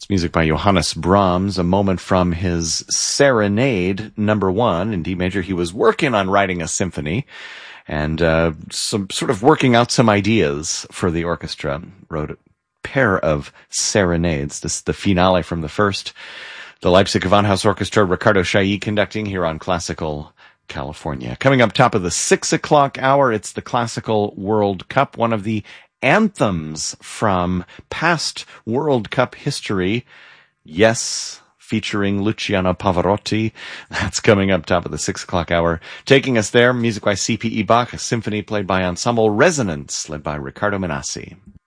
It's music by Johannes Brahms, a moment from his Serenade #1 in D major. He was working on writing a symphony and working out some ideas for the orchestra. Wrote a pair of serenades. This is the finale from the first. The Leipzig Gewandhaus Orchestra, Ricardo Chailly conducting here on Classical California. Coming up top of the 6 o'clock hour, it's the Classical World Cup, one of the anthems from past World Cup history. Yes, featuring Luciano Pavarotti. That's coming up top of the 6 o'clock hour. Taking us there, music by C.P.E. Bach, a symphony played by Ensemble Resonance, led by Riccardo Menassi.